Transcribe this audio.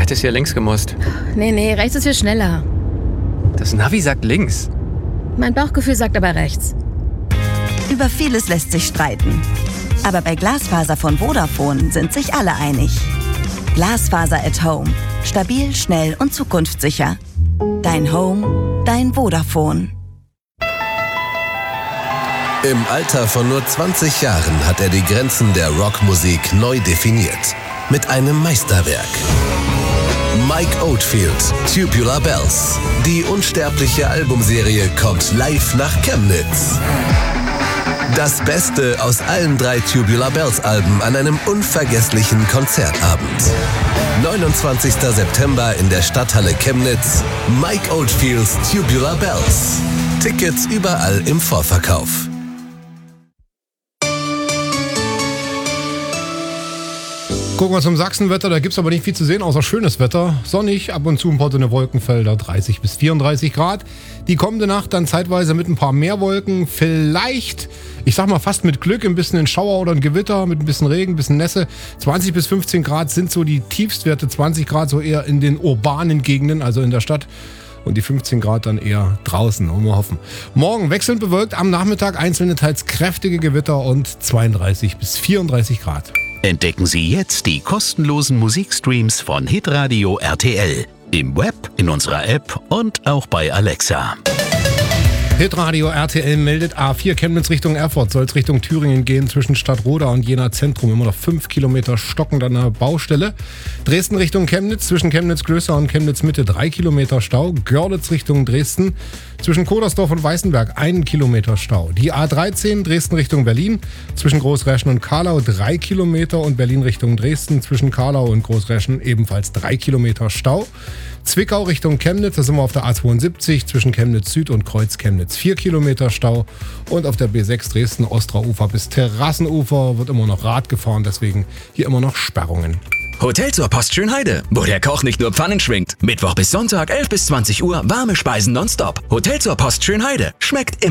hättest hier links gemusst. Nee, rechts ist viel schneller. Das Navi sagt links. Mein Bauchgefühl sagt aber rechts. Über vieles lässt sich streiten. Aber bei Glasfaser von Vodafone sind sich alle einig. Glasfaser at Home. Stabil, schnell und zukunftssicher. Dein Home, dein Vodafone. Im Alter von nur 20 Jahren hat er die Grenzen der Rockmusik neu definiert. Mit einem Meisterwerk. Mike Oldfield, Tubular Bells. Die unsterbliche Albumserie kommt live nach Chemnitz. Das Beste aus allen 3 Tubular Bells Alben an einem unvergesslichen Konzertabend. 29. September in der Stadthalle Chemnitz. Mike Oldfields Tubular Bells. Tickets überall im Vorverkauf. Gucken wir zum Sachsenwetter, da gibt es aber nicht viel zu sehen, außer schönes Wetter. Sonnig, ab und zu ein paar dünne Wolkenfelder, 30 bis 34 Grad. Die kommende Nacht dann zeitweise mit ein paar mehr Wolken, vielleicht, ich sag mal fast mit Glück, ein bisschen ein Schauer oder ein Gewitter, mit ein bisschen Regen, ein bisschen Nässe. 20 bis 15 Grad sind so die Tiefstwerte, 20 Grad so eher in den urbanen Gegenden, also in der Stadt. Und die 15 Grad dann eher draußen, wollen wir hoffen. Morgen wechselnd bewölkt, am Nachmittag einzelne teils kräftige Gewitter und 32 bis 34 Grad. Entdecken Sie jetzt die kostenlosen Musikstreams von Hitradio RTL. Im Web, in unserer App und auch bei Alexa. Hitradio RTL meldet A4 Chemnitz Richtung Erfurt. Soll es Richtung Thüringen gehen zwischen Stadtroda und Jena Zentrum. Immer noch 5 Kilometer stockend an der Baustelle. Dresden Richtung Chemnitz, zwischen Chemnitz-Klöster und Chemnitz-Mitte 3 Kilometer Stau. Görlitz Richtung Dresden, zwischen Kodersdorf und Weißenberg 1 Kilometer Stau. Die A13 Dresden Richtung Berlin, zwischen Großreschen und Karlau 3 Kilometer und Berlin Richtung Dresden, zwischen Karlau und Großreschen ebenfalls 3 Kilometer Stau. Zwickau Richtung Chemnitz, da sind wir auf der A72, zwischen Chemnitz Süd und Kreuz Chemnitz 4 Kilometer Stau. Und auf der B6 Dresden Ostraufer bis Terrassenufer wird immer noch Rad gefahren, deswegen hier immer noch Sperrungen. Hotel zur Post Schönheide, wo der Koch nicht nur Pfannen schwingt. Mittwoch bis Sonntag 11 bis 20 Uhr warme Speisen nonstop. Hotel zur Post Schönheide, schmeckt immer.